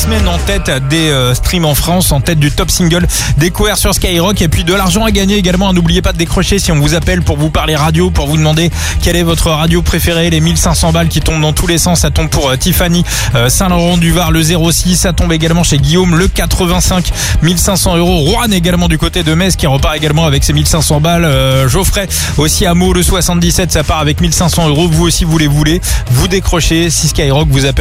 semaine en tête des streams en France, en tête du top single découvert sur Skyrock. Et puis de l'argent à gagner également. N'oubliez pas de décrocher si on vous appelle pour vous parler radio, pour vous demander quelle est votre radio préférée. Les 1500 balles qui tombent dans tous les sens. Ça tombe pour Tiffany, Saint-Laurent-du-Var, le 06. Ça tombe également chez Guillaume, le 85, 1500 euros. Juan également du côté de Metz qui repart également avec ses 1500 balles. Geoffrey aussi à Meaux, le 77. Ça part avec 1500 euros. Vous aussi vous les voulez. Vous décrochez si Skyrock vous appelle.